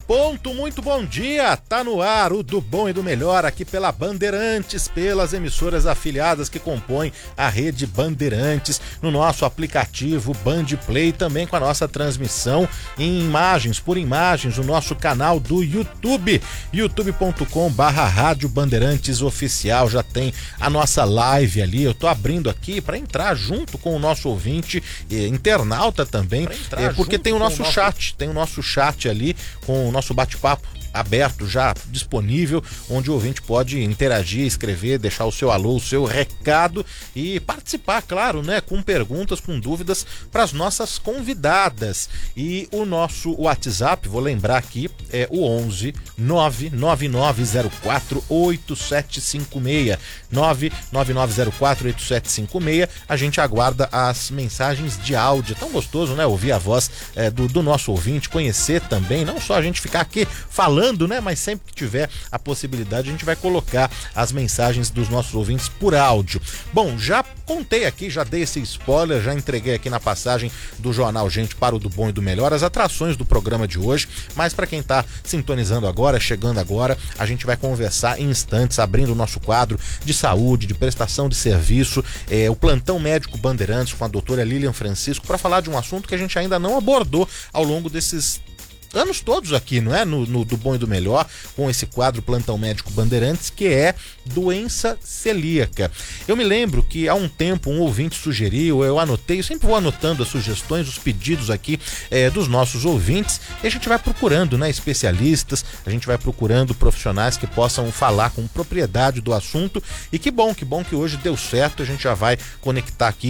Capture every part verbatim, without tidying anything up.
ponto, muito bom dia, tá no ar o do bom e do melhor aqui pela Bandeirantes, pelas emissoras afiliadas que compõem a rede Bandeirantes, no nosso aplicativo Bandplay, também com a nossa transmissão em imagens, por imagens, no nosso canal do YouTube, youtube ponto com barra Rádio Bandeirantes Oficial, já tem a nossa live ali, eu tô abrindo aqui para entrar junto com o nosso ouvinte, eh, internauta também, eh, porque tem o nosso, o nosso chat, tem o nosso chat ali com o nosso bate-papo aberto, já disponível, onde o ouvinte pode interagir, escrever, deixar o seu alô, o seu recado e participar, claro, né, com perguntas, com dúvidas para as nossas convidadas. E o nosso WhatsApp, vou lembrar aqui, é o onze nove nove nove zero quatro oito sete cinco seis, nove nove nove zero quatro oito sete cinco seis. A gente aguarda as mensagens de áudio. É tão gostoso, né, ouvir a voz é, do, do nosso ouvinte, conhecer também, não só a gente ficar aqui falando, né? Mas sempre que tiver a possibilidade, a gente vai colocar as mensagens dos nossos ouvintes por áudio. Bom, já contei aqui, já dei esse spoiler, já entreguei aqui na passagem do Jornal Gente para o do bom e do melhor, as atrações do programa de hoje, mas para quem tá sintonizando agora, chegando agora, a gente vai conversar em instantes, abrindo o nosso quadro de saúde, de prestação de serviço, é, o Plantão Médico Bandeirantes com a doutora Lilian Francisco, para falar de um assunto que a gente ainda não abordou ao longo desses anos todos aqui, não é? No, no do bom e do melhor, com esse quadro Plantão Médico Bandeirantes, que é doença celíaca. Eu me lembro que há um tempo um ouvinte sugeriu, eu anotei, eu sempre vou anotando as sugestões, os pedidos aqui é, dos nossos ouvintes, e a gente vai procurando, né, especialistas, a gente vai procurando profissionais que possam falar com propriedade do assunto, e que bom, que bom que hoje deu certo, a gente já vai conectar aqui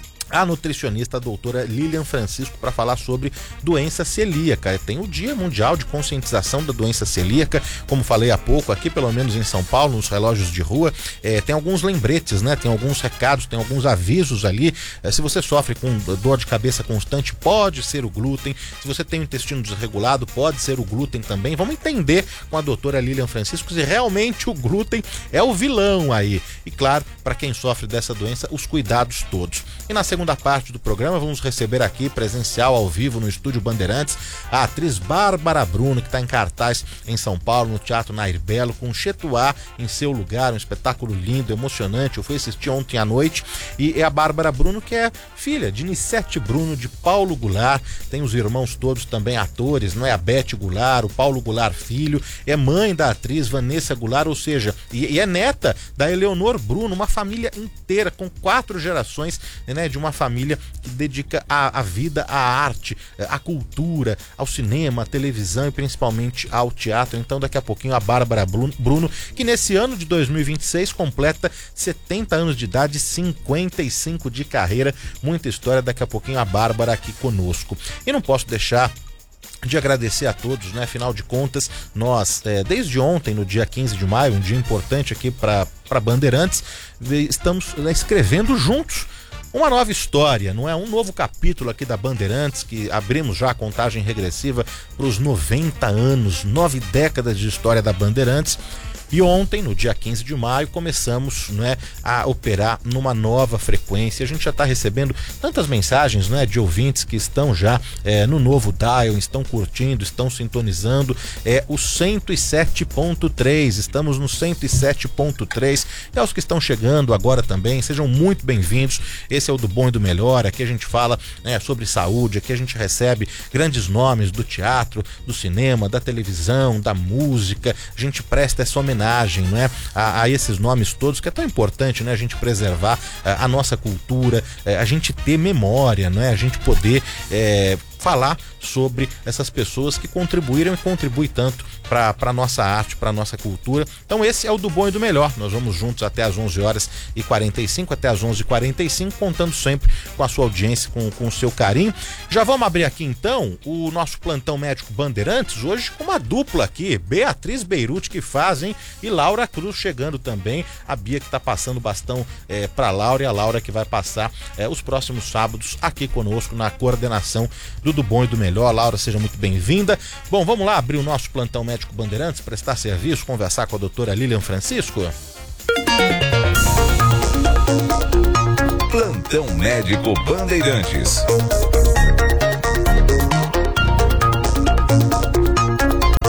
a nutricionista, a doutora Lilian Francisco, para falar sobre doença celíaca. Tem o Dia Mundial de Conscientização da Doença Celíaca, como falei há pouco, aqui pelo menos em São Paulo, nos relógios de rua, é, tem alguns lembretes, né? Tem alguns recados, tem alguns avisos ali. É, se você sofre com dor de cabeça constante, pode ser o glúten. Se você tem o intestino desregulado, pode ser o glúten também. Vamos entender com a doutora Lilian Francisco se realmente o glúten é o vilão aí. E claro, para quem sofre dessa doença, os cuidados todos. E na segunda parte do programa vamos receber aqui, presencial, ao vivo, no Estúdio Bandeirantes, a atriz Bárbara Bruno, que está em cartaz em São Paulo, no Teatro Nair Belo, com Chetuá em seu lugar, um espetáculo lindo, emocionante. Eu fui assistir ontem à noite, e é a Bárbara Bruno, que é filha de Nicete Bruno, de Paulo Goulart, tem os irmãos todos também atores, não é? A Bete Goulart, o Paulo Goulart filho, é mãe da atriz Vanessa Goulart, ou seja, e, e é neta da Eleonor Bruno, uma família inteira, com quatro gerações, né, de uma família que dedica a, a vida à arte, à cultura, ao cinema, à televisão e principalmente ao teatro. Então daqui a pouquinho a Bárbara Bruno, que nesse ano de dois mil e vinte e seis completa setenta anos de idade, cinquenta e cinco de carreira, muita história. Daqui a pouquinho a Bárbara aqui conosco. E não posso deixar de agradecer a todos, né? Afinal de contas, nós, é, desde ontem, no dia quinze de maio, um dia importante aqui para para Bandeirantes, estamos né, escrevendo juntos uma nova história, não é? Um novo capítulo aqui da Bandeirantes, que abrimos já a contagem regressiva para os noventa anos, nove décadas de história da Bandeirantes. E ontem, no dia quinze de maio, começamos, né, a operar numa nova frequência. A gente já está recebendo tantas mensagens, né, de ouvintes que estão já é, no novo dial, estão curtindo, estão sintonizando. É o cento e sete ponto três, estamos no cento e sete ponto três. E aos que estão chegando agora também, sejam muito bem-vindos. Esse é o do bom e do melhor. Aqui a gente fala, né, sobre saúde, aqui a gente recebe grandes nomes do teatro, do cinema, da televisão, da música. A gente presta essa homenagem, não é? A, a esses nomes todos, que é tão importante, né? A gente preservar a, a nossa cultura, a gente ter memória, não é? A gente poder é, falar sobre essas pessoas que contribuíram e contribuem tanto para a nossa arte, para a nossa cultura. Então esse é o do bom e do melhor. Nós vamos juntos até às onze horas e quarenta e cinco, até às onze e quarenta e cinco, contando sempre com a sua audiência, com, com o seu carinho. Já vamos abrir aqui então o nosso Plantão Médico Bandeirantes, hoje com uma dupla aqui, Beatriz Beirute, que fazem, e Laura Cruz chegando também, a Bia que está passando o bastão é, para Laura, e a Laura que vai passar é, os próximos sábados aqui conosco na coordenação do do bom e do melhor. Laura, seja muito bem-vinda. Bom, vamos lá abrir o nosso Plantão Médico Bandeirantes, prestar serviço, conversar com a doutora Lilian Francisco. Plantão Médico Bandeirantes.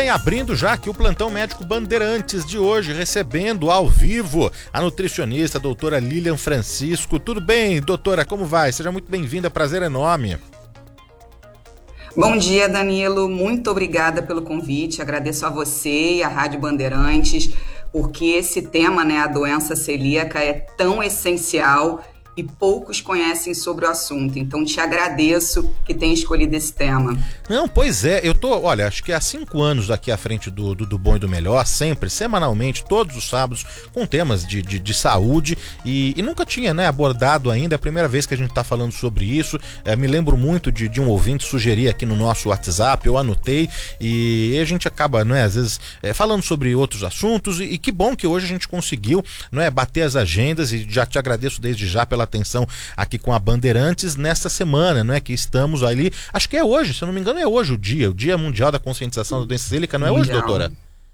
bem, abrindo já aqui o Plantão Médico Bandeirantes de hoje, recebendo ao vivo a nutricionista, a doutora Lilian Francisco. Tudo bem, doutora? Como vai? Seja muito bem-vinda, prazer enorme. Bom dia, Danilo. Muito obrigada pelo convite. Agradeço a você e à Rádio Bandeirantes, porque esse tema, né, a doença celíaca, é tão essencial e poucos conhecem sobre o assunto. Então, te agradeço que tenha escolhido esse tema. Não, pois é, eu tô, olha, acho que há cinco anos aqui à frente do, do, do Bom e do Melhor, sempre, semanalmente, todos os sábados, com temas de, de, de saúde, e, e nunca tinha, né, abordado ainda, é a primeira vez que a gente tá falando sobre isso. É, me lembro muito de, de um ouvinte sugerir aqui no nosso WhatsApp, eu anotei, e a gente acaba, né, às vezes, é, falando sobre outros assuntos, e, e que bom que hoje a gente conseguiu, né, bater as agendas, e já te agradeço desde já pela atenção aqui com a Bandeirantes nesta semana, não é, que estamos ali, acho que é hoje, se eu não me engano é hoje o dia, o Dia Mundial da Conscientização da Doença Celíaca, não é hoje, doutora?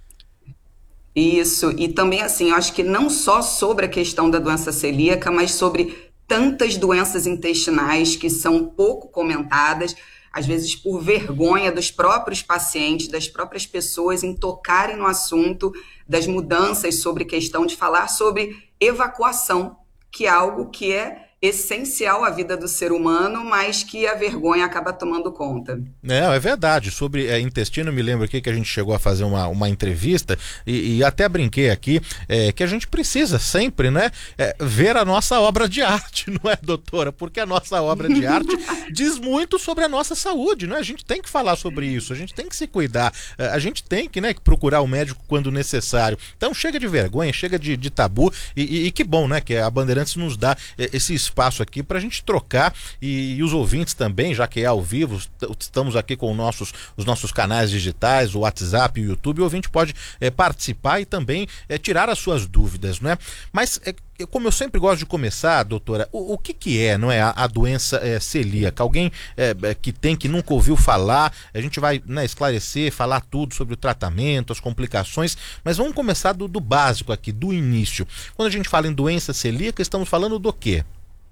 Isso, e também assim, eu acho que não só sobre a questão da doença celíaca, mas sobre tantas doenças intestinais que são pouco comentadas, às vezes por vergonha dos próprios pacientes, das próprias pessoas em tocarem no assunto das mudanças sobre questão de falar sobre evacuação, que é algo que é essencial à vida do ser humano, mas que a vergonha acaba tomando conta. É, é verdade. Sobre é, intestino, me lembro aqui que a gente chegou a fazer uma, uma entrevista e, e até brinquei aqui é, que a gente precisa sempre, né, é, ver a nossa obra de arte, não é, doutora? Porque a nossa obra de arte diz muito sobre a nossa saúde, né? A gente tem que falar sobre isso, a gente tem que se cuidar, a gente tem que, né, procurar o médico quando necessário. Então chega de vergonha, chega de, de tabu e, e, e que bom, né, que a Bandeirantes nos dá esse espaço aqui para a gente trocar e, e os ouvintes também, já que é ao vivo, estamos aqui com nossos, os nossos canais digitais, o WhatsApp e o YouTube, o ouvinte pode é, participar e também é, tirar as suas dúvidas, né? Mas é, como eu sempre gosto de começar, doutora, o, o que que é, não é, a, a doença é, celíaca? Alguém é, que tem, que nunca ouviu falar, a gente vai, né, esclarecer, falar tudo sobre o tratamento, as complicações, mas vamos começar do, do básico aqui, do início. Quando a gente fala em doença celíaca, estamos falando do quê?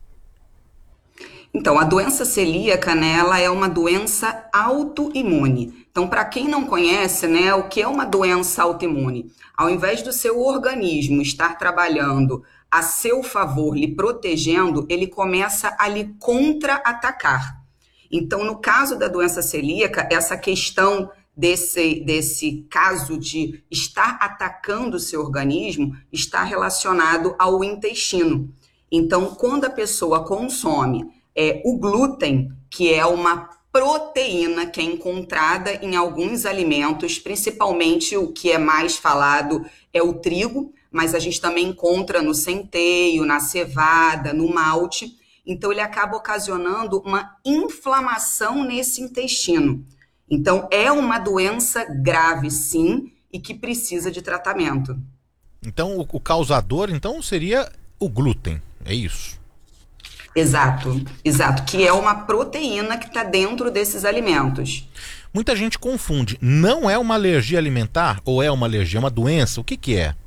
Então, a doença celíaca, né, ela é uma doença autoimune. Então, para quem não conhece, né, o que é uma doença autoimune? Ao invés do seu organismo estar trabalhando a seu favor, lhe protegendo, ele começa a lhe contra-atacar. Então, no caso da doença celíaca, essa questão desse, desse caso de estar atacando o seu organismo está relacionado ao intestino. Então, quando a pessoa consome é, o glúten, que é uma proteína que é encontrada em alguns alimentos, principalmente o que é mais falado é o trigo, mas a gente também encontra no centeio, na cevada, no malte. Então, ele acaba ocasionando uma inflamação nesse intestino. Então, é uma doença grave, sim, e que precisa de tratamento. Então, o, o causador, então, seria o glúten, é isso? Exato, exato, que é uma proteína que está dentro desses alimentos. Muita gente confunde, não é uma alergia alimentar ou é uma alergia, é uma doença? O que que é?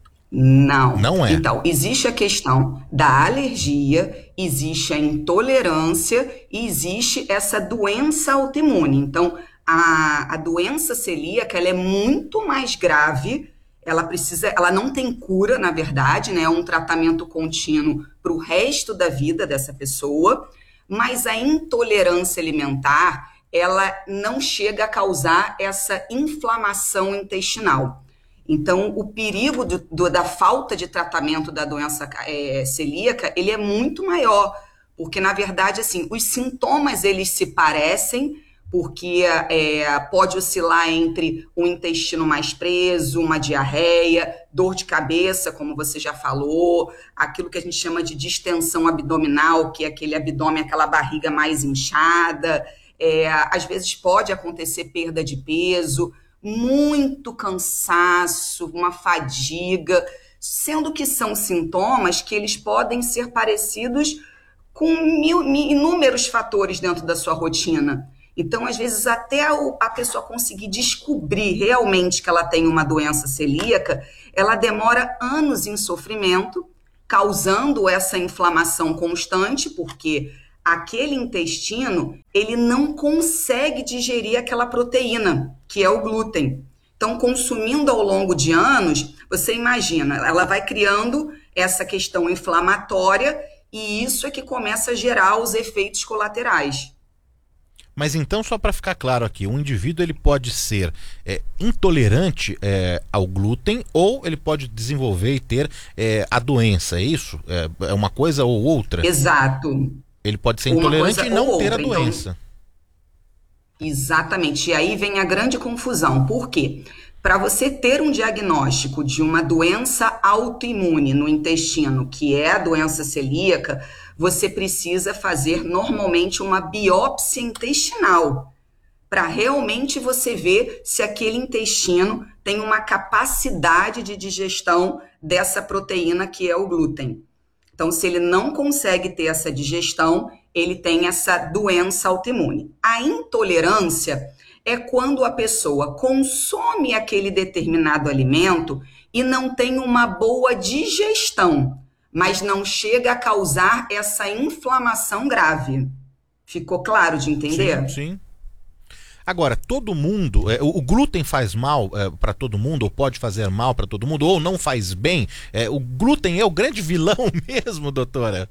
Não. Não é. Então, existe a questão da alergia, existe a intolerância e existe essa doença autoimune. Então, a, a doença celíaca, ela é muito mais grave. Ela precisa, ela não tem cura, na verdade, né? É um tratamento contínuo para o resto da vida dessa pessoa, mas a intolerância alimentar, ela não chega a causar essa inflamação intestinal. Então, o perigo do, do, da falta de tratamento da doença é, celíaca, ele é muito maior, porque, na verdade, assim, os sintomas, eles se parecem, porque é, pode oscilar entre um intestino mais preso, uma diarreia, dor de cabeça, como você já falou, aquilo que a gente chama de distensão abdominal, que é aquele abdômen, aquela barriga mais inchada, é, às vezes pode acontecer perda de peso, muito cansaço, uma fadiga, sendo que são sintomas que eles podem ser parecidos com mil, mil, inúmeros fatores dentro da sua rotina. Então, às vezes, até a pessoa conseguir descobrir realmente que ela tem uma doença celíaca, ela demora anos em sofrimento, causando essa inflamação constante, porque aquele intestino, ele não consegue digerir aquela proteína, que é o glúten. Então, consumindo ao longo de anos, você imagina, ela vai criando essa questão inflamatória e isso é que começa a gerar os efeitos colaterais. Mas então, só para ficar claro aqui, o indivíduo ele pode ser é, intolerante é, ao glúten ou ele pode desenvolver e ter é, a doença, é isso? É, é uma coisa ou outra? Exato. Ele pode ser intolerante e não ter a doença. Então, exatamente. E aí vem a grande confusão. Por quê? Para você ter um diagnóstico de uma doença autoimune no intestino, que é a doença celíaca, você precisa fazer normalmente uma biópsia intestinal, para realmente você ver se aquele intestino tem uma capacidade de digestão dessa proteína que é o glúten. Então, se ele não consegue ter essa digestão, ele tem essa doença autoimune. A intolerância é quando a pessoa consome aquele determinado alimento e não tem uma boa digestão, mas não chega a causar essa inflamação grave. Ficou claro de entender? Sim, sim. Agora, todo mundo, é, o, o glúten faz mal é, para todo mundo, ou pode fazer mal para todo mundo, ou não faz bem? É, o glúten é o grande vilão mesmo, doutora?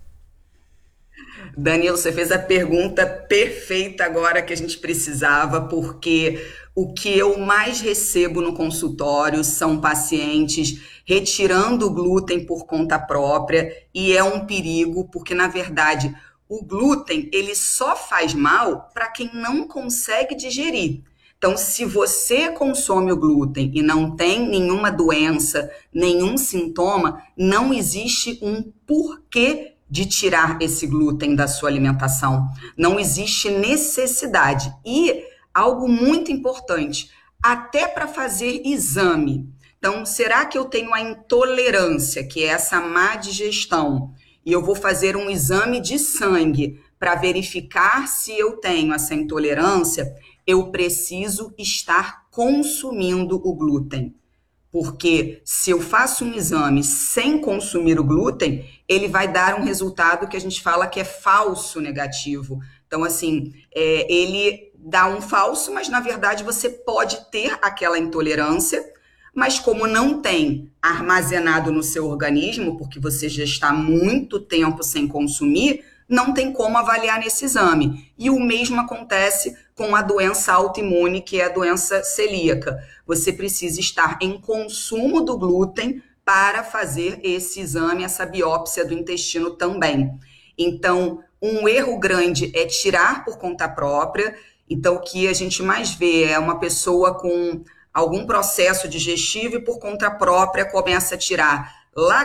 Danilo, você fez a pergunta perfeita agora que a gente precisava, porque o que eu mais recebo no consultório são pacientes retirando o glúten por conta própria, e é um perigo, porque na verdade o glúten ele só faz mal para quem não consegue digerir. Então, se você consome o glúten e não tem nenhuma doença, nenhum sintoma, não existe um porquê de tirar esse glúten da sua alimentação. Não existe necessidade. E algo muito importante, até para fazer exame. Então, será que eu tenho a intolerância, que é essa má digestão, e eu vou fazer um exame de sangue para verificar se eu tenho essa intolerância? Eu preciso estar consumindo o glúten. Porque se eu faço um exame sem consumir o glúten, ele vai dar um resultado que a gente fala que é falso negativo. Então, assim, é, ele dá um falso, mas na verdade você pode ter aquela intolerância, mas como não tem armazenado no seu organismo, porque você já está muito tempo sem consumir, não tem como avaliar nesse exame. E o mesmo acontece com a doença autoimune, que é a doença celíaca. Você precisa estar em consumo do glúten para fazer esse exame, essa biópsia do intestino também. Então, um erro grande é tirar por conta própria. Então, o que a gente mais vê é uma pessoa com algum processo digestivo e por conta própria começa a tirar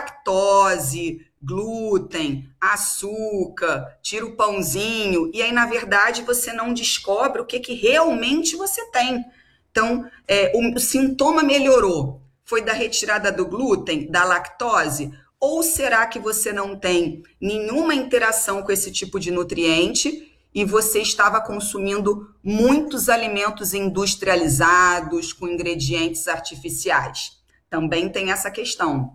lactose, glúten, açúcar, tira o pãozinho, e aí, na verdade, você não descobre o que, que realmente você tem. Então, é, o, o sintoma melhorou. Foi da retirada do glúten, da lactose? Ou será que você não tem nenhuma interação com esse tipo de nutriente e você estava consumindo muitos alimentos industrializados, com ingredientes artificiais? Também tem essa questão.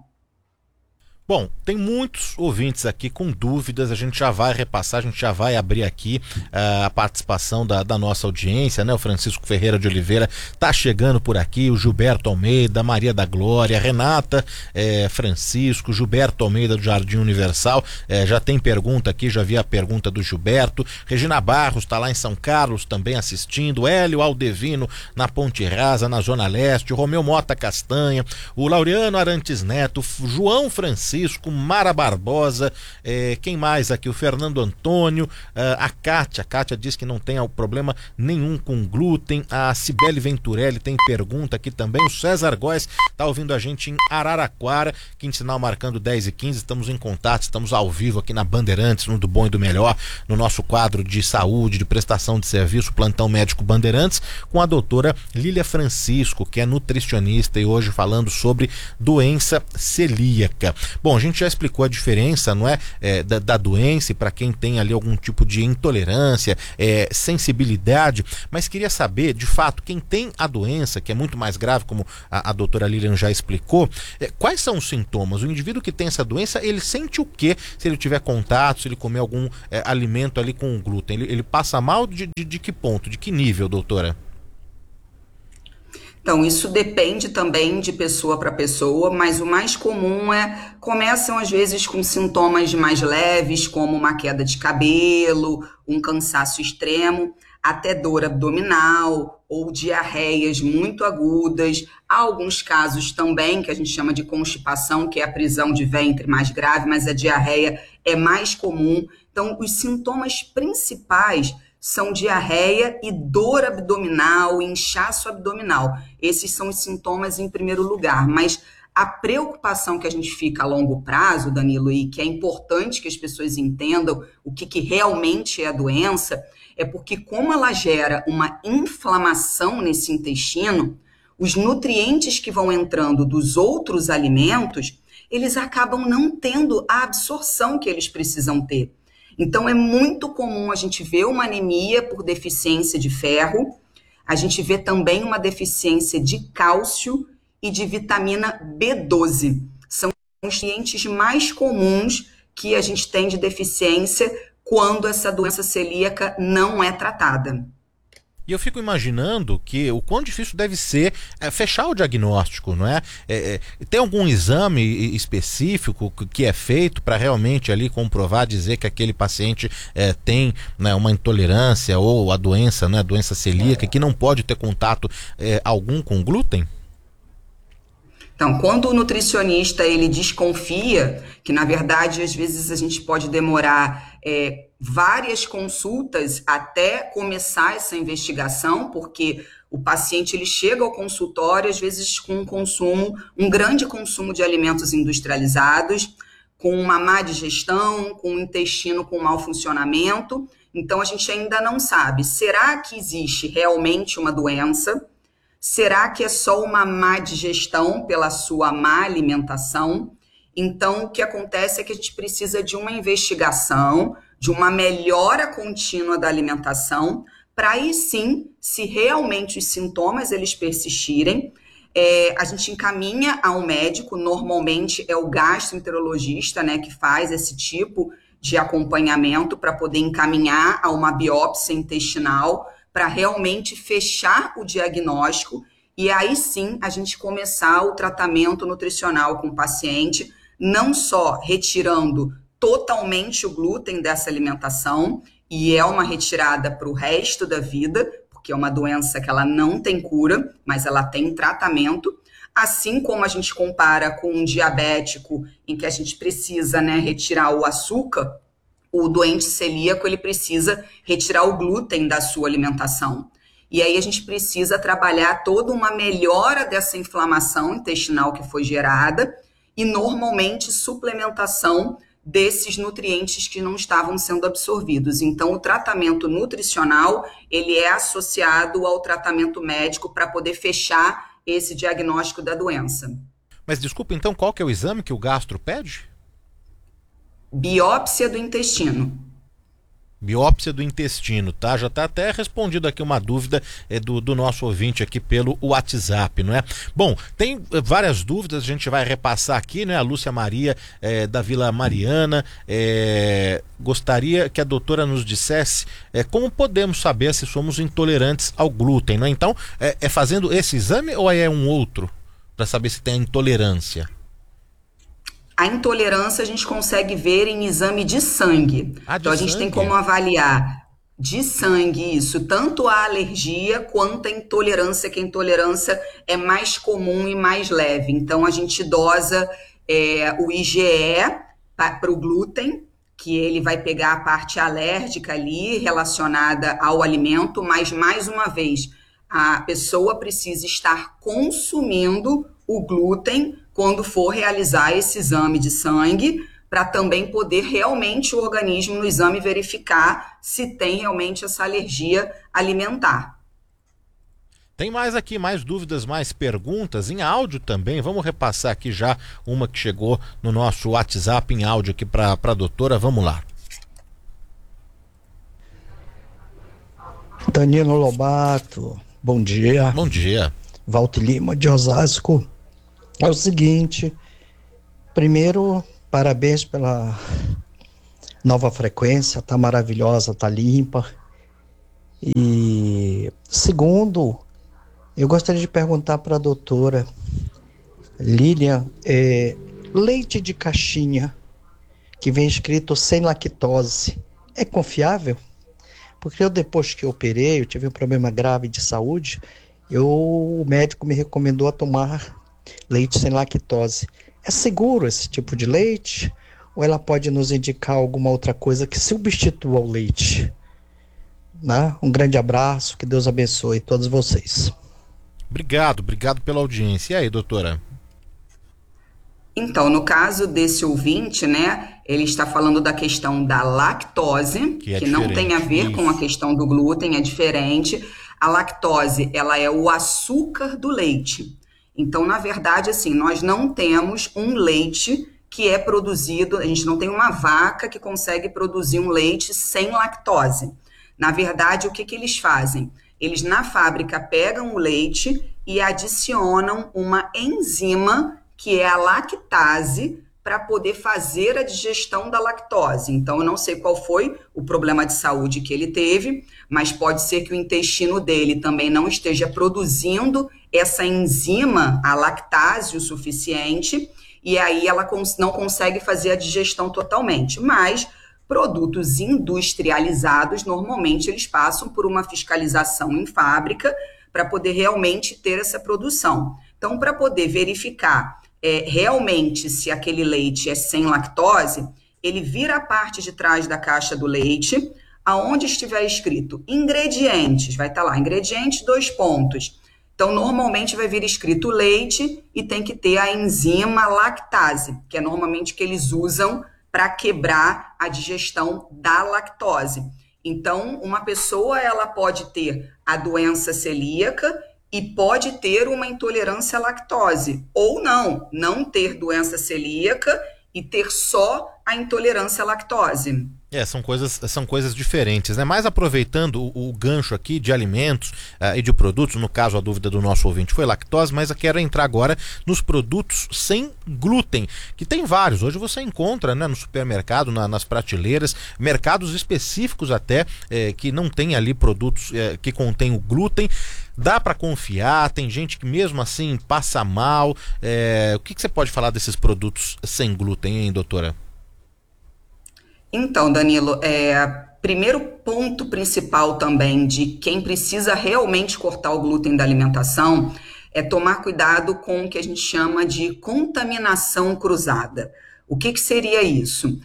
Bom, tem muitos ouvintes aqui com dúvidas, a gente já vai repassar, a gente já vai abrir aqui uh, a participação da, da nossa audiência, né? O Francisco Ferreira de Oliveira tá chegando por aqui, o Gilberto Almeida, Maria da Glória, Renata eh, Francisco, Gilberto Almeida do Jardim Universal, eh, já tem pergunta aqui, já vi a pergunta do Gilberto, Regina Barros tá lá em São Carlos também assistindo, Hélio Aldevino na Ponte Rasa, na Zona Leste, o Romeu Mota Castanha, o Laureano Arantes Neto, João Francisco, Mara Barbosa, eh, quem mais aqui? O Fernando Antônio, eh, a Kátia, a Kátia diz que não tem problema nenhum com glúten, a Cibele Venturelli tem pergunta aqui também, o César Góes está ouvindo a gente em Araraquara, quinto sinal marcando dez e quinze, estamos em contato, estamos ao vivo aqui na Bandeirantes, no Do Bom e do Melhor, no nosso quadro de saúde, de prestação de serviço, Plantão Médico Bandeirantes, com a doutora Lília Francisco, que é nutricionista e hoje falando sobre doença celíaca. Bom, a gente já explicou a diferença, não é, é da, da doença e para quem tem ali algum tipo de intolerância, é, sensibilidade, mas queria saber, de fato, quem tem a doença, que é muito mais grave, como a, a doutora Lilian já explicou, é, quais são os sintomas? O indivíduo que tem essa doença, ele sente o quê se ele tiver contato, se ele comer algum é, alimento ali com glúten? Ele, ele passa mal de, de, de que ponto, de que nível, doutora? Então, isso depende também de pessoa para pessoa, mas o mais comum é, começam às vezes com sintomas mais leves, como uma queda de cabelo, um cansaço extremo, até dor abdominal ou diarreias muito agudas. Há alguns casos também que a gente chama de constipação, que é a prisão de ventre mais grave, mas a diarreia é mais comum. Então, os sintomas principais são diarreia e dor abdominal, inchaço abdominal. Esses são os sintomas em primeiro lugar, mas a preocupação que a gente fica a longo prazo, Danilo, e que é importante que as pessoas entendam o que, que realmente é a doença, é porque como ela gera uma inflamação nesse intestino, os nutrientes que vão entrando dos outros alimentos, eles acabam não tendo a absorção que eles precisam ter. Então, é muito comum a gente ver uma anemia por deficiência de ferro, a gente vê também uma deficiência de cálcio e de vitamina B doze. São os nutrientes mais comuns que a gente tem de deficiência quando essa doença celíaca não é tratada. E eu fico imaginando que o quão difícil deve ser é, fechar o diagnóstico, não é? É, é? Tem algum exame específico que é feito para realmente ali comprovar, dizer que aquele paciente é, tem, né, uma intolerância ou a doença, né, a doença celíaca, que não pode ter contato é, algum com glúten? Então, quando o nutricionista ele desconfia, que na verdade às vezes a gente pode demorar é, várias consultas até começar essa investigação, porque o paciente ele chega ao consultório às vezes com um consumo, um grande consumo de alimentos industrializados, com uma má digestão, com o intestino com mau funcionamento. Então a gente ainda não sabe, será que existe realmente uma doença? Será que é só uma má digestão pela sua má alimentação? Então, o que acontece é que a gente precisa de uma investigação, de uma melhora contínua da alimentação, para aí sim, se realmente os sintomas eles persistirem, é, a gente encaminha a um médico, normalmente é o gastroenterologista, né, que faz esse tipo de acompanhamento para poder encaminhar a uma biópsia intestinal, para realmente fechar o diagnóstico e aí sim a gente começar o tratamento nutricional com o paciente, não só retirando totalmente o glúten dessa alimentação, e é uma retirada para o resto da vida, porque é uma doença que ela não tem cura, mas ela tem tratamento, assim como a gente compara com um diabético em que a gente precisa, né, retirar o açúcar. O doente celíaco, ele precisa retirar o glúten da sua alimentação. E aí a gente precisa trabalhar toda uma melhora dessa inflamação intestinal que foi gerada e, normalmente, suplementação desses nutrientes que não estavam sendo absorvidos. Então, o tratamento nutricional, ele é associado ao tratamento médico para poder fechar esse diagnóstico da doença. Mas, desculpa, então, qual que é o exame que o gastro pede? Biópsia do intestino. Biópsia do intestino, tá? Já tá até respondido aqui uma dúvida é, do, do nosso ouvinte aqui pelo WhatsApp, não é? Bom, tem várias dúvidas, a gente vai repassar aqui, né? A Lúcia Maria é, da Vila Mariana é, gostaria que a doutora nos dissesse é, como podemos saber se somos intolerantes ao glúten, não é? Então, é, é fazendo esse exame ou é um outro para saber se tem intolerância? A intolerância a gente consegue ver em exame de sangue. Ah, de então, a gente sangue. tem como avaliar de sangue isso, tanto a alergia quanto a intolerância, que a intolerância é mais comum e mais leve. Então, a gente dosa é, o I G E para o glúten, que ele vai pegar a parte alérgica ali relacionada ao alimento, mas, mais uma vez, a pessoa precisa estar consumindo o glúten quando for realizar esse exame de sangue, para também poder realmente o organismo no exame verificar se tem realmente essa alergia alimentar. Tem mais aqui, mais dúvidas, mais perguntas em áudio também. Vamos repassar aqui já uma que chegou no nosso WhatsApp em áudio aqui para a doutora. Vamos lá. Danilo Lobato, bom dia. Bom dia. Walter Lima de Osasco. É o seguinte, primeiro, parabéns pela nova frequência, tá maravilhosa, tá limpa. E segundo, Eu gostaria de perguntar para a doutora Lilian, é, leite de caixinha que vem escrito sem lactose, é confiável? Porque eu, depois que eu operei, eu tive um problema grave de saúde, eu, o médico me recomendou a tomar leite sem lactose. É seguro esse tipo de leite? Ou ela pode nos indicar alguma outra coisa que substitua o leite? Né? Um grande abraço, que Deus abençoe todos vocês. Obrigado, obrigado pela audiência. E aí, doutora? Então, no caso desse ouvinte, né, ele está falando da questão da lactose, Que é que não tem a diferente. ver Isso. com a questão do glúten, é diferente. A lactose, ela é o açúcar do leite. Então, na verdade, assim, nós não temos um leite que é produzido, a gente não tem uma vaca que consegue produzir um leite sem lactose. Na verdade, o que que eles fazem? Eles, na fábrica, pegam o leite e adicionam uma enzima que é a lactase, para poder fazer a digestão da lactose. Então, eu não sei qual foi o problema de saúde que ele teve, mas pode ser que o intestino dele também não esteja produzindo essa enzima, a lactase, o suficiente, e aí ela cons- não consegue fazer a digestão totalmente. Mas produtos industrializados, normalmente eles passam por uma fiscalização em fábrica para poder realmente ter essa produção. Então, para poder verificar É, realmente, se aquele leite é sem lactose, ele vira a parte de trás da caixa do leite, aonde estiver escrito ingredientes, vai estar lá, ingredientes, dois pontos. Então, normalmente vai vir escrito leite e tem que ter a enzima lactase, que é normalmente que eles usam para quebrar a digestão da lactose. Então, uma pessoa, ela pode ter a doença celíaca e pode ter uma intolerância à lactose, ou não, não ter doença celíaca e ter só a intolerância à lactose. É, são coisas, são coisas diferentes, né? Mas aproveitando o, o gancho aqui de alimentos uh, e de produtos, no caso a dúvida do nosso ouvinte foi lactose, mas eu quero entrar agora nos produtos sem glúten, que tem vários. Hoje você encontra, né, no supermercado, na, nas prateleiras, mercados específicos até, eh, que não tem ali produtos eh, que contêm o glúten. Dá para confiar? Tem gente que mesmo assim passa mal. Eh, o que, que você pode falar desses produtos sem glúten, hein, doutora? Então, Danilo, é, primeiro ponto principal também de quem precisa realmente cortar o glúten da alimentação é tomar cuidado com o que a gente chama de contaminação cruzada. O que, que seria isso?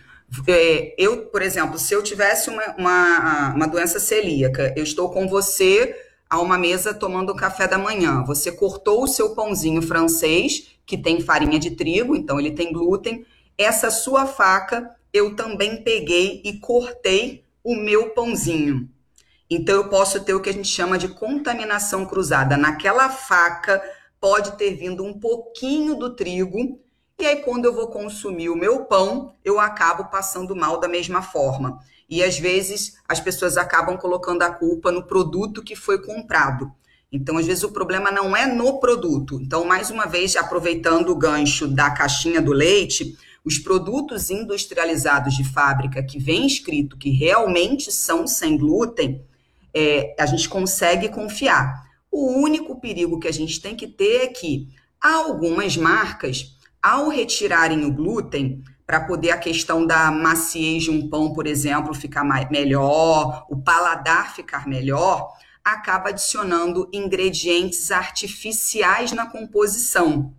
É, eu, por exemplo, se eu tivesse uma, uma, uma doença celíaca, eu estou com você a uma mesa tomando café da manhã, você cortou o seu pãozinho francês, que tem farinha de trigo, então ele tem glúten, essa sua faca eu também peguei e cortei o meu pãozinho. Então, eu posso ter o que a gente chama de contaminação cruzada. Naquela faca pode ter vindo um pouquinho do trigo, e aí quando eu vou consumir o meu pão, eu acabo passando mal da mesma forma. E às vezes as pessoas acabam colocando a culpa no produto que foi comprado. Então, às vezes o problema não é no produto. Então, mais uma vez, aproveitando o gancho da caixinha do leite, os produtos industrializados de fábrica que vem escrito que realmente são sem glúten, é, a gente consegue confiar. O único perigo que a gente tem que ter é que algumas marcas, ao retirarem o glúten, para poder a questão da maciez de um pão, por exemplo, ficar mais, melhor, o paladar ficar melhor, acaba adicionando ingredientes artificiais na composição.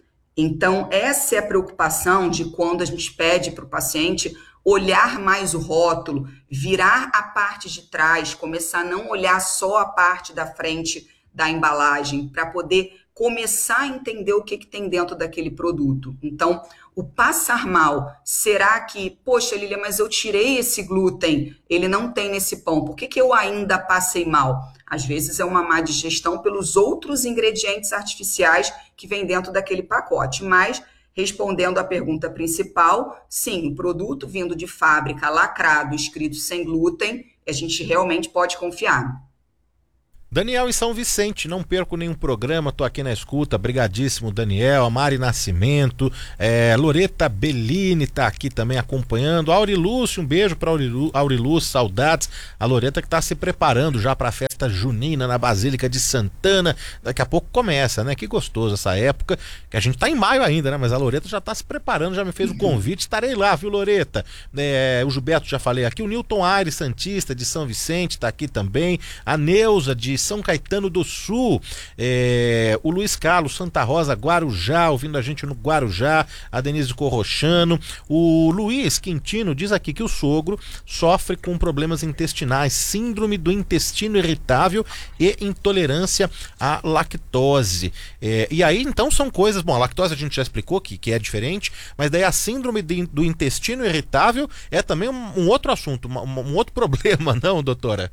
Então, essa é a preocupação de quando a gente pede para o paciente olhar mais o rótulo, virar a parte de trás, começar a não olhar só a parte da frente da embalagem, para poder começar a entender o que, que tem dentro daquele produto. Então, o passar mal, será que, poxa, Lília, mas eu tirei esse glúten, ele não tem nesse pão, por que, que eu ainda passei mal? Às vezes é uma má digestão pelos outros ingredientes artificiais que vem dentro daquele pacote. Mas, respondendo à pergunta principal, sim, o produto vindo de fábrica, lacrado, escrito sem glúten, a gente realmente pode confiar. Daniel em São Vicente, não perco nenhum programa, tô aqui na escuta, brigadíssimo Daniel, a Mari Nascimento, é, Loreta Bellini tá aqui também acompanhando, Aurilúcio, um beijo pra Aurilu, Aurilúcio, saudades, a Loreta que tá se preparando já pra festa junina na Basílica de Santana, daqui a pouco começa, né, que gostoso essa época, que a gente tá em maio ainda, né, mas a Loreta já tá se preparando, já me fez o convite, estarei lá, viu Loreta, é, o Gilberto já falei aqui, o Newton Aires Santista de São Vicente tá aqui também, a Neuza de São Caetano do Sul, é, o Luiz Carlos Santa Rosa Guarujá, ouvindo a gente no Guarujá, a Denise Corrochano, o Luiz Quintino diz aqui que o sogro sofre com problemas intestinais, síndrome do intestino irritável e intolerância à lactose, é, e aí então são coisas, bom, a lactose a gente já explicou que, que é diferente, mas daí a síndrome de, do intestino irritável é também um, um outro assunto, um, um outro problema, não, doutora?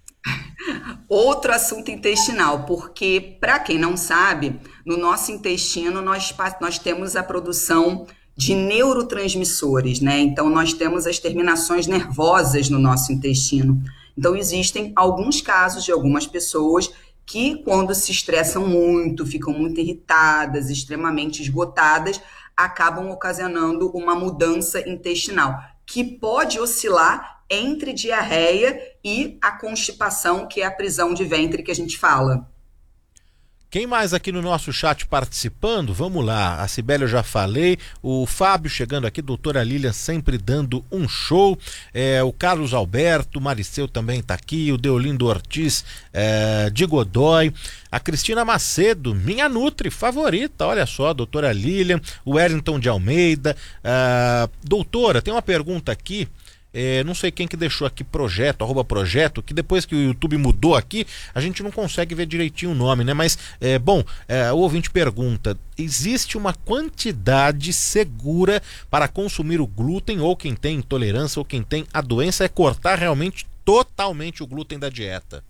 Outro assunto intestinal, porque, para quem não sabe, no nosso intestino nós, nós temos a produção de neurotransmissores, né? Então, nós temos as terminações nervosas no nosso intestino. Então, existem alguns casos de algumas pessoas que, quando se estressam muito, ficam muito irritadas, extremamente esgotadas, acabam ocasionando uma mudança intestinal, que pode oscilar entre diarreia e a constipação, que é a prisão de ventre que a gente fala. Quem mais aqui no nosso chat participando? Vamos lá, a Cibele eu já falei, o Fábio chegando aqui, doutora Lilian sempre dando um show, é, o Carlos Alberto, o Mariceu também está aqui, o Deolindo Ortiz é, de Godoy, a Cristina Macedo, minha Nutri favorita, olha só, doutora Lilian, o Wellington de Almeida, é, doutora, tem uma pergunta aqui, É, não sei quem que deixou aqui projeto, arroba projeto, que depois que o YouTube mudou aqui, a gente não consegue ver direitinho o nome, né? Mas, é, bom, é, o ouvinte pergunta, existe uma quantidade segura para consumir o glúten, ou quem tem intolerância, ou quem tem a doença, é cortar realmente totalmente o glúten da dieta?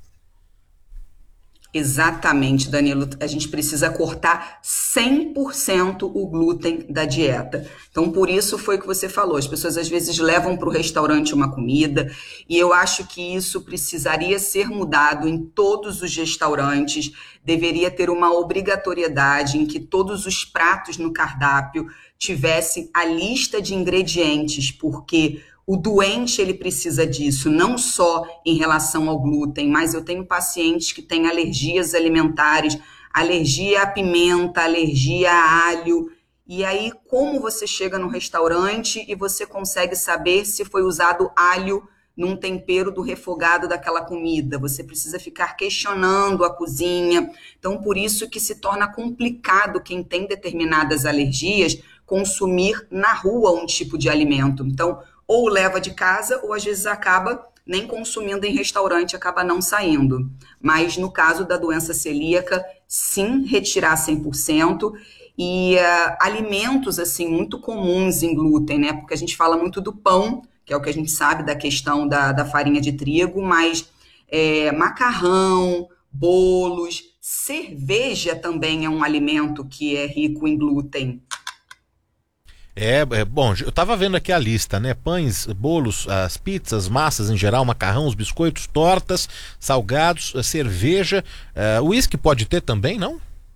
Exatamente, Danilo. A gente precisa cortar cem por cento o glúten da dieta. Então, por isso foi o que você falou. As pessoas às vezes levam para o restaurante uma comida e eu acho que isso precisaria ser mudado em todos os restaurantes. Deveria ter uma obrigatoriedade em que todos os pratos no cardápio tivessem a lista de ingredientes, porque o doente, ele precisa disso, não só em relação ao glúten, mas eu tenho pacientes que têm alergias alimentares, alergia à pimenta, alergia a alho, e aí como você chega no restaurante e você consegue saber se foi usado alho num tempero do refogado daquela comida? Você precisa ficar questionando a cozinha, então por isso que se torna complicado quem tem determinadas alergias consumir na rua um tipo de alimento. Então, ou leva de casa, ou às vezes acaba nem consumindo em restaurante, acaba não saindo. Mas no caso da doença celíaca, sim, retirar cem por cento. E uh, alimentos, assim, muito comuns em glúten, né? Porque a gente fala muito do pão, que é o que a gente sabe da questão da, da farinha de trigo, mas é, macarrão, bolos, cerveja também é um alimento que é rico em glúten. É, é, bom, eu tava vendo aqui a lista, né? Pães, bolos, as pizzas, massas em geral, macarrões, biscoitos, tortas, salgados, cerveja, uh, uísque pode ter também, não?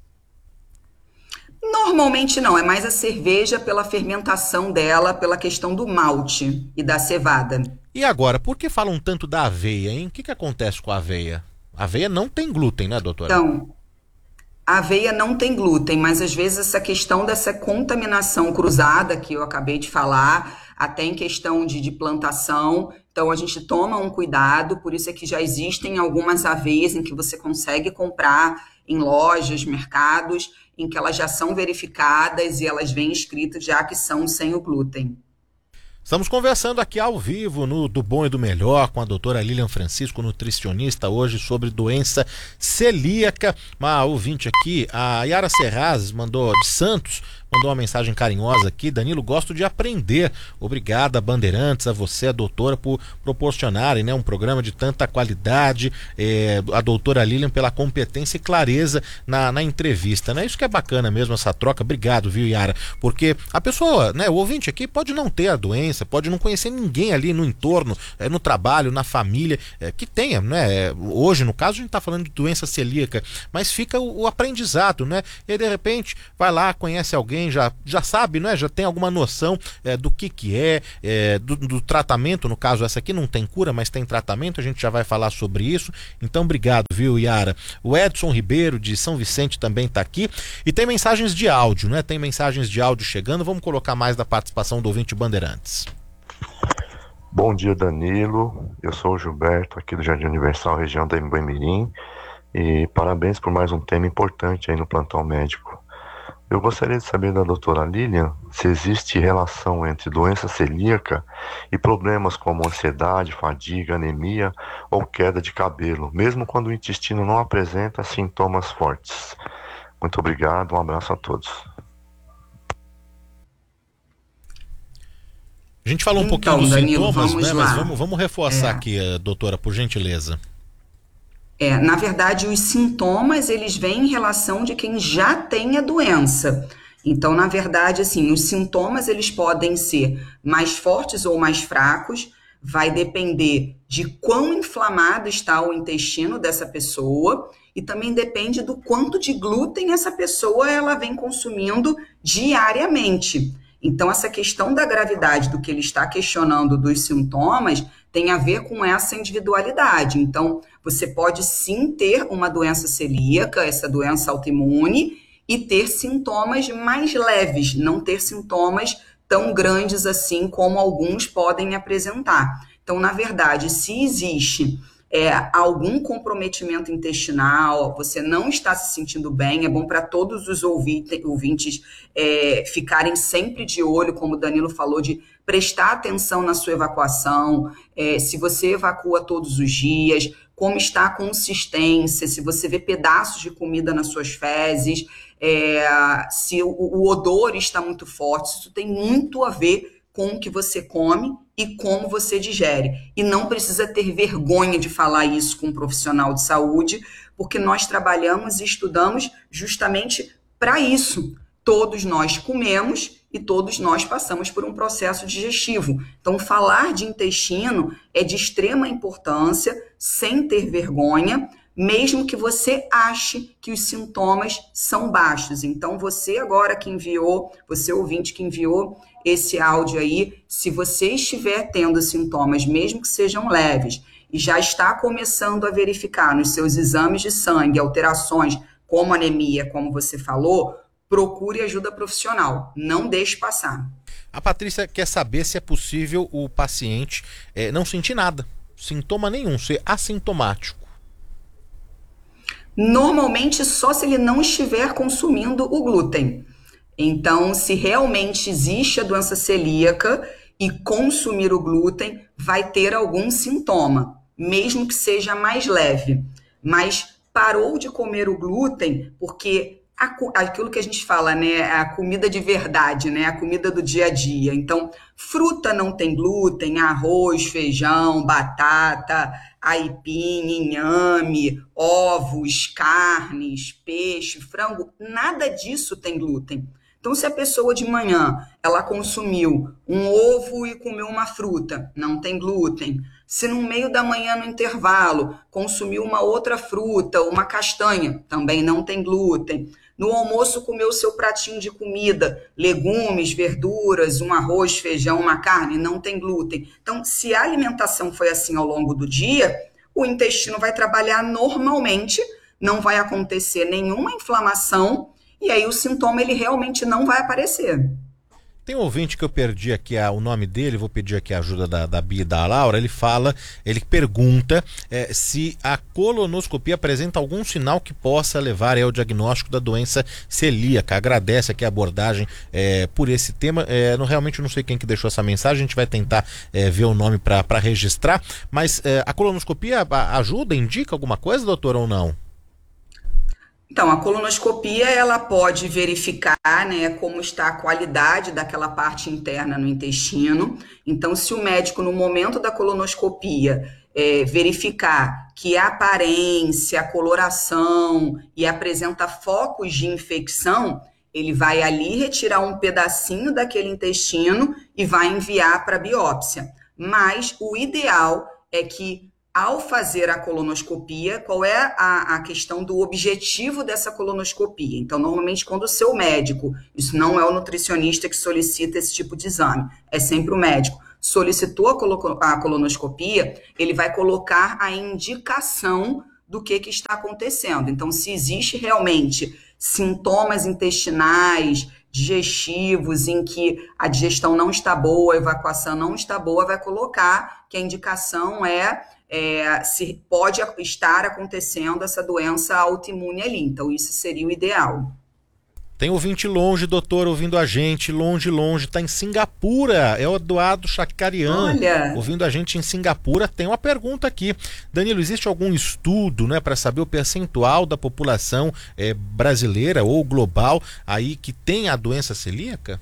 Normalmente não, é mais a cerveja pela fermentação dela, pela questão do malte e da cevada. E agora, por que falam tanto da aveia, hein? O que que acontece com a aveia? A aveia não tem glúten, né, doutora? Então, a aveia não tem glúten, mas às vezes essa questão dessa contaminação cruzada que eu acabei de falar, até em questão de, de plantação, então a gente toma um cuidado, por isso é que já existem algumas aveias em que você consegue comprar em lojas, mercados, em que elas já são verificadas e elas vêm escritas já que são sem o glúten. Estamos conversando aqui ao vivo no Do Bom e do Melhor com a doutora Lilian Francisco, nutricionista, hoje sobre doença celíaca. Uma ouvinte aqui, a Yara Serrazes, mandou de Santos, mandou uma mensagem carinhosa aqui. Danilo, gosto de aprender. Obrigada, Bandeirantes, a você, a doutora, por proporcionarem, né, um programa de tanta qualidade, é, a doutora Lilian pela competência e clareza na, na entrevista, né? Isso que é bacana mesmo, essa troca. Obrigado, viu, Yara? Porque a pessoa, né, o ouvinte aqui pode não ter a doença, pode não conhecer ninguém ali no entorno, é, no trabalho, na família, é, que tenha, né? Hoje, no caso, a gente está falando de doença celíaca, mas fica o, o aprendizado, né? E aí, de repente, vai lá, conhece alguém, já, já sabe, né? Já tem alguma noção é, do que que é, é do, do tratamento. No caso, essa aqui não tem cura, mas tem tratamento, a gente já vai falar sobre isso. Então, obrigado, viu, Yara? O Edson Ribeiro, de São Vicente, também está aqui. E tem mensagens de áudio, né? Tem mensagens de áudio chegando. Vamos colocar mais da participação do ouvinte Bandeirantes. Bom dia, Danilo. Eu sou o Gilberto, aqui do Jardim Universal, região da Embu-Mirim. E parabéns por mais um tema importante aí no plantão médico. Eu gostaria de saber da doutora Lilian se existe relação entre doença celíaca e problemas como ansiedade, fadiga, anemia ou queda de cabelo, mesmo quando o intestino não apresenta sintomas fortes. Muito obrigado, um abraço a todos. A gente falou um então, pouquinho dos Danilo, sintomas, vamos né? lá. Mas vamos, vamos reforçar É. aqui, doutora, por gentileza. É, na verdade, os sintomas, eles vêm em relação de quem já tem a doença. Então, na verdade, assim, os sintomas, eles podem ser mais fortes ou mais fracos, vai depender de quão inflamado está o intestino dessa pessoa e também depende do quanto de glúten essa pessoa ela vem consumindo diariamente. Então, essa questão da gravidade do que ele está questionando dos sintomas tem a ver com essa individualidade. Então, você pode sim ter uma doença celíaca, essa doença autoimune, e ter sintomas mais leves, não ter sintomas tão grandes assim como alguns podem apresentar. Então, na verdade, se existe é, algum comprometimento intestinal, você não está se sentindo bem, é bom para todos os ouvinte, ouvintes é, ficarem sempre de olho, como o Danilo falou, de prestar atenção na sua evacuação, é, se você evacua todos os dias, como está a consistência, se você vê pedaços de comida nas suas fezes, é, se o, o odor está muito forte, isso tem muito a ver com o que você come e como você digere. E não precisa ter vergonha de falar isso com um profissional de saúde, porque nós trabalhamos e estudamos justamente para isso. Todos nós comemos e todos nós passamos por um processo digestivo. Então, falar de intestino é de extrema importância, sem ter vergonha, mesmo que você ache que os sintomas são baixos. Então, você agora que enviou, você ouvinte que enviou esse áudio aí, se você estiver tendo sintomas, mesmo que sejam leves, e já está começando a verificar nos seus exames de sangue alterações como anemia, como você falou, procure ajuda profissional, não deixe passar. A Patrícia quer saber se é possível o paciente é, não sentir nada, sintoma nenhum, ser assintomático. Normalmente só se ele não estiver consumindo o glúten. Então, se realmente existe a doença celíaca e consumir o glúten, vai ter algum sintoma, mesmo que seja mais leve. Mas parou de comer o glúten porque aquilo que a gente fala, né, a comida de verdade, né, a comida do dia a dia. Então, fruta não tem glúten, arroz, feijão, batata, aipim, inhame, ovos, carnes, peixe, frango, nada disso tem glúten. Então, se a pessoa de manhã, ela consumiu um ovo e comeu uma fruta, não tem glúten. Se no meio da manhã, no intervalo, consumiu uma outra fruta, uma castanha, também não tem glúten. No almoço, comeu o seu pratinho de comida, legumes, verduras, um arroz, feijão, uma carne, não tem glúten. Então, se a alimentação foi assim ao longo do dia, o intestino vai trabalhar normalmente, não vai acontecer nenhuma inflamação, e aí o sintoma ele realmente não vai aparecer. Tem um ouvinte que eu perdi aqui a, o nome dele, vou pedir aqui a ajuda da, da Bia e da Laura. Ele fala, ele pergunta é, se a colonoscopia apresenta algum sinal que possa levar ao diagnóstico da doença celíaca. Agradece aqui a abordagem é, por esse tema. É, não, realmente não sei quem que deixou essa mensagem, a gente vai tentar é, ver o nome para registrar, mas é, a colonoscopia ajuda, indica alguma coisa, doutor, ou não? Então, a colonoscopia, ela pode verificar, né, como está a qualidade daquela parte interna no intestino. Então, se o médico, no momento da colonoscopia, é, verificar que a aparência, a coloração e apresenta focos de infecção, ele vai ali retirar um pedacinho daquele intestino e vai enviar para biópsia. Mas o ideal é que, ao fazer a colonoscopia, qual é a, a questão do objetivo dessa colonoscopia? Então, normalmente, quando o seu médico, isso não é o nutricionista que solicita esse tipo de exame, é sempre o médico, solicitou a, colo- a colonoscopia, ele vai colocar a indicação do que, que está acontecendo. Então, se existe realmente sintomas intestinais, digestivos, em que a digestão não está boa, a evacuação não está boa, vai colocar que a indicação é, é se pode estar acontecendo essa doença autoimune ali. Então, isso seria o ideal. Tem ouvinte longe, doutor, ouvindo a gente, longe, longe, tá em Singapura, é o Eduardo Chacarian, Olha, ouvindo a gente em Singapura. Tem uma pergunta aqui, Danilo, existe algum estudo, né, para saber o percentual da população é, brasileira ou global aí que tem a doença celíaca?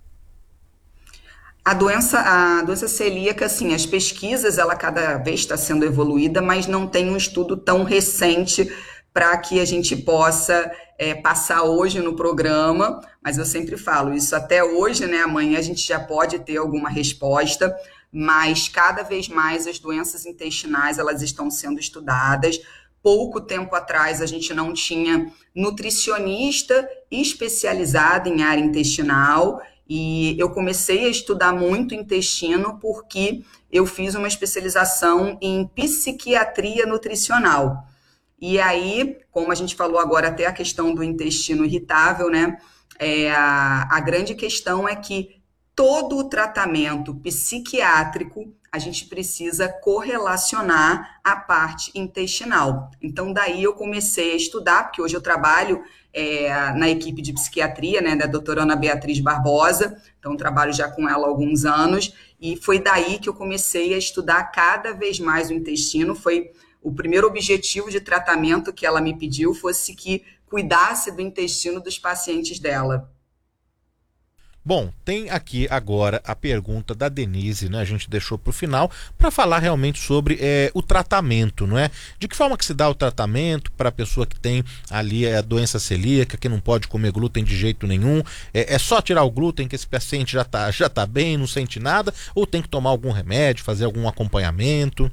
a doença, a doença celíaca, assim, as pesquisas, ela cada vez está sendo evoluída, mas não tem um estudo tão recente para que a gente possa é, passar hoje no programa, mas eu sempre falo, isso até hoje, né, amanhã a gente já pode ter alguma resposta, mas cada vez mais as doenças intestinais, elas estão sendo estudadas. Pouco tempo atrás a gente não tinha nutricionista especializado em área intestinal, e eu comecei a estudar muito intestino porque eu fiz uma especialização em psiquiatria nutricional. E aí, como a gente falou agora, até a questão do intestino irritável, né? É, a, a grande questão é que todo o tratamento psiquiátrico a gente precisa correlacionar a parte intestinal. Então, daí eu comecei a estudar, porque hoje eu trabalho é, na equipe de psiquiatria, né, da doutora Ana Beatriz Barbosa, então trabalho já com ela há alguns anos, e foi daí que eu comecei a estudar cada vez mais o intestino. Foi o primeiro objetivo de tratamento que ela me pediu, fosse que cuidasse do intestino dos pacientes dela. Bom, tem aqui agora a pergunta da Denise, né? A gente deixou para o final para falar realmente sobre é, o tratamento, não é? De que forma que se dá o tratamento para a pessoa que tem ali a doença celíaca, que não pode comer glúten de jeito nenhum? É, é só tirar o glúten que esse paciente já tá, já tá bem, não sente nada? Ou tem que tomar algum remédio, fazer algum acompanhamento?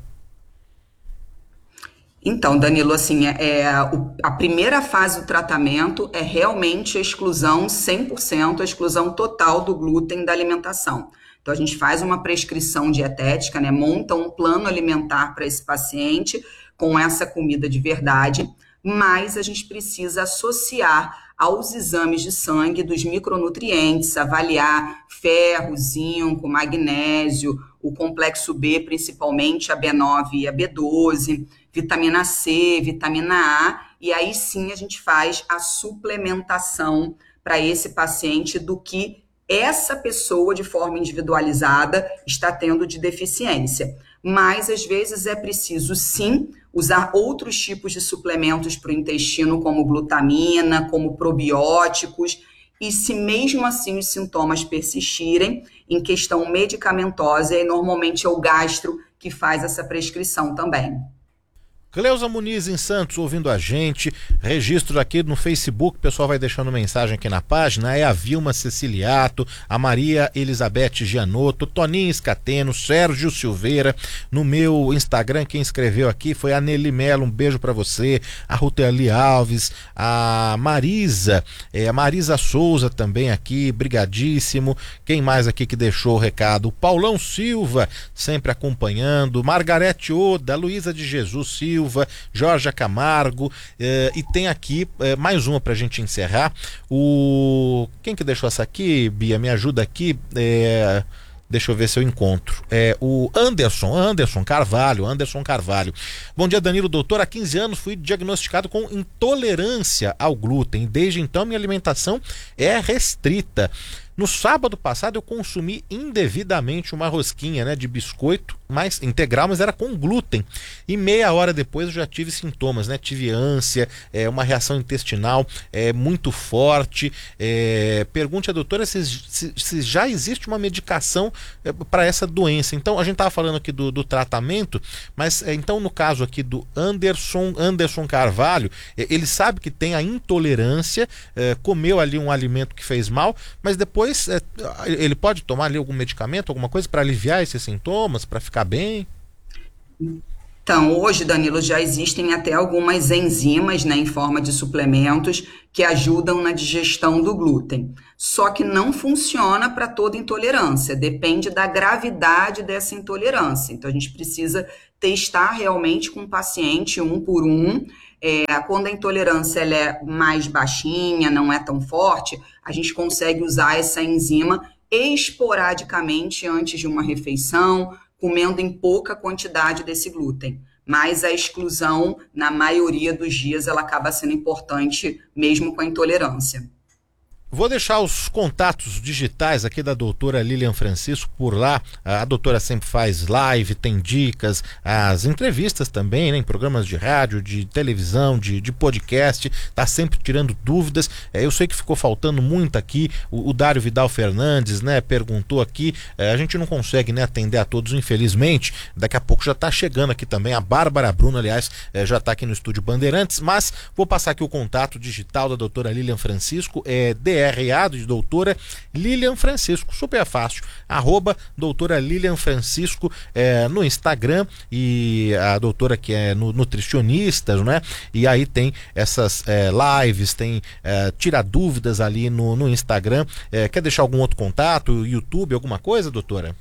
Então, Danilo, assim, é, é, o, a primeira fase do tratamento é realmente a exclusão cem por cento, a exclusão total do glúten da alimentação. Então, a gente faz uma prescrição dietética, né, monta um plano alimentar para esse paciente com essa comida de verdade, mas a gente precisa associar aos exames de sangue dos micronutrientes, avaliar ferro, zinco, magnésio, o complexo B, principalmente a B nove e a B doze, vitamina C, vitamina A, e aí sim a gente faz a suplementação para esse paciente do que essa pessoa, de forma individualizada, está tendo de deficiência. Mas, às vezes, é preciso, sim, usar outros tipos de suplementos para o intestino, como glutamina, como probióticos, e se mesmo assim os sintomas persistirem, em questão medicamentosa, e normalmente é o gastro que faz essa prescrição também. Cleusa Muniz em Santos ouvindo a gente, registro aqui no Facebook, o pessoal vai deixando mensagem aqui na página, é a Vilma Ceciliato, a Maria Elizabeth Gianotto, Toninho Escateno, Sérgio Silveira, no meu Instagram quem escreveu aqui foi a Nelly Mello, um beijo pra você, a Ruteli Alves, a Marisa, é, a Marisa Souza também aqui, brigadíssimo, quem mais aqui que deixou o recado? O Paulão Silva, sempre acompanhando, Margarete Oda, Luísa de Jesus Silva, Jorge Camargo, eh, e tem aqui eh, mais uma pra gente encerrar. O quem que deixou essa aqui, Bia? Me ajuda aqui. Eh... Deixa eu ver se eu encontro. É o Anderson, Anderson Carvalho, Anderson Carvalho. Bom dia, Danilo, doutor. Há quinze anos fui diagnosticado com intolerância ao glúten. Desde então minha alimentação é restrita. No sábado passado eu consumi indevidamente uma rosquinha, né, de biscoito, mas integral, mas era com glúten. E meia hora depois eu já tive sintomas, né? Tive ânsia, é, uma reação intestinal é, muito forte. É, pergunte à doutora se, se, se já existe uma medicação é, para essa doença. Então, a gente estava falando aqui do, do tratamento, mas é, então no caso aqui do Anderson, Anderson Carvalho, é, ele sabe que tem a intolerância, é, comeu ali um alimento que fez mal, mas depois é, ele pode tomar ali algum medicamento, alguma coisa para aliviar esses sintomas, para ficar bem? Então, hoje, Danilo, já existem até algumas enzimas, né, em forma de suplementos que ajudam na digestão do glúten. Só que não funciona para toda intolerância, depende da gravidade dessa intolerância. Então, a gente precisa testar realmente com o paciente um por um. É, quando a intolerância ela é mais baixinha, não é tão forte, a gente consegue usar essa enzima esporadicamente antes de uma refeição, comendo em pouca quantidade desse glúten. Mas a exclusão, na maioria dos dias, ela acaba sendo importante mesmo com a intolerância. Vou deixar os contatos digitais aqui da doutora Lilian Francisco por lá. A doutora sempre faz live, tem dicas, as entrevistas também, né, em programas de rádio, de televisão, de, de podcast, tá sempre tirando dúvidas. É, eu sei que ficou faltando muito aqui. O, o Dário Vidal Fernandes, né, perguntou aqui. É, a gente não consegue, né, atender a todos, infelizmente. Daqui a pouco já tá chegando aqui também. A Bárbara Bruno, aliás, é, já tá aqui no Estúdio Bandeirantes, mas vou passar aqui o contato digital da doutora Lilian Francisco, é D R A de doutora Lilian Francisco, super fácil, arroba doutora Lilian Francisco é, no Instagram, e a doutora que é no, nutricionista, né? E aí tem essas é, lives, tem é, tira dúvidas ali no, no Instagram. É, quer deixar algum outro contato, YouTube, alguma coisa, doutora?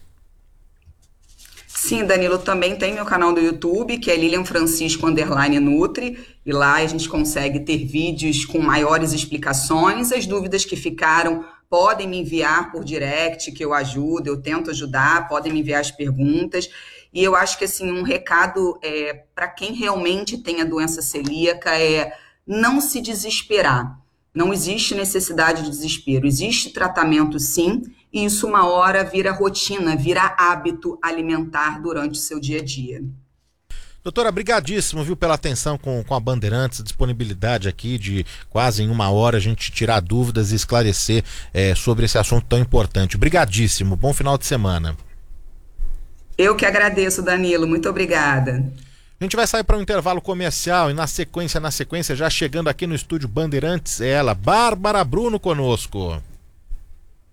Sim, Danilo, também tem meu canal do YouTube, que é Lilian Francisco Underline Nutri, e lá a gente consegue ter vídeos com maiores explicações. As dúvidas que ficaram podem me enviar por direct, que eu ajudo, eu tento ajudar, podem me enviar as perguntas. E eu acho que assim, um recado é, para quem realmente tem a doença celíaca é não se desesperar. Não existe necessidade de desespero, existe tratamento sim, e isso uma hora vira rotina, vira hábito alimentar durante o seu dia a dia. Doutora, brigadíssimo, viu, pela atenção com, com a Bandeirantes, disponibilidade aqui de quase em uma hora a gente tirar dúvidas e esclarecer é, sobre esse assunto tão importante. Brigadíssimo, bom final de semana. Eu que agradeço, Danilo, muito obrigada. A gente vai sair para um intervalo comercial e na sequência, na sequência, já chegando aqui no Estúdio Bandeirantes, é ela, Bárbara Bruno conosco.